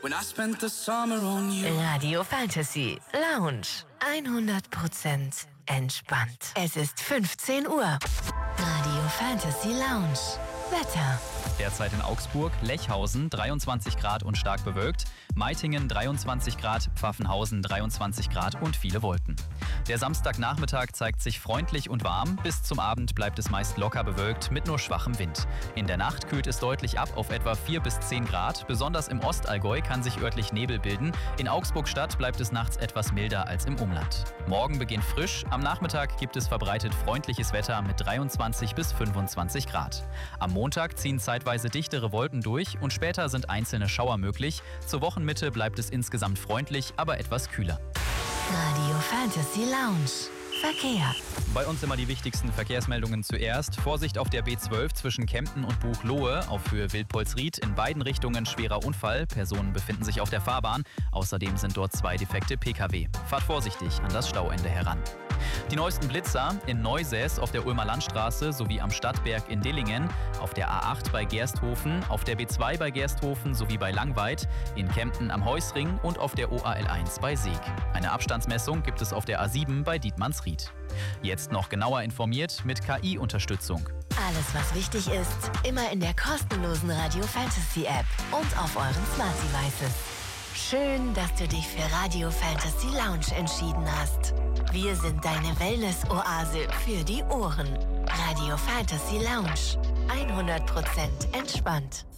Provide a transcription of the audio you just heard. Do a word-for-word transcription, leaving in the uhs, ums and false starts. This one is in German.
When I spent the summer on you. Radio Fantasy Lounge. hundert Prozent entspannt. Es ist fünfzehn Uhr. Radio Fantasy Lounge. Wetter. Derzeit in Augsburg, Lechhausen dreiundzwanzig Grad und stark bewölkt, Meitingen dreiundzwanzig Grad, Pfaffenhausen dreiundzwanzig Grad und viele Wolken. Der Samstagnachmittag zeigt sich freundlich und warm, bis zum Abend bleibt es meist locker bewölkt mit nur schwachem Wind. In der Nacht kühlt es deutlich ab auf etwa vier bis zehn Grad, besonders im Ostallgäu kann sich örtlich Nebel bilden. In Augsburg-Stadt bleibt es nachts etwas milder als im Umland. Morgen beginnt frisch, am Nachmittag gibt es verbreitet freundliches Wetter mit dreiundzwanzig bis fünfundzwanzig Grad. Am Montag ziehen zeitweise dichtere Wolken durch und später sind einzelne Schauer möglich. Zur Wochenmitte bleibt es insgesamt freundlich, aber etwas kühler. Radio Fantasy Lounge. Verkehr. Bei uns immer die wichtigsten Verkehrsmeldungen zuerst. Vorsicht auf der B zwölf zwischen Kempten und Buchloe auf Höhe Wildpolsried. In beiden Richtungen schwerer Unfall. Personen befinden sich auf der Fahrbahn. Außerdem sind dort zwei defekte Pkw. Fahrt vorsichtig an das Stauende heran. Die neuesten Blitzer in Neusäß auf der Ulmer Landstraße sowie am Stadtberg in Dillingen, auf der A acht bei Gersthofen, auf der B zwei bei Gersthofen sowie bei Langweid, in Kempten am Heusring und auf der O A L eins bei Seeg. Eine Abstandsmessung gibt es auf der A sieben bei Dietmannsried. Jetzt noch genauer informiert mit K I-Unterstützung. Alles, was wichtig ist, immer in der kostenlosen Radio Fantasy App und auf euren Smart Devices. Schön, dass du dich für Radio Fantasy Lounge entschieden hast. Wir sind deine Wellness-Oase für die Ohren. Radio Fantasy Lounge. hundert Prozent entspannt.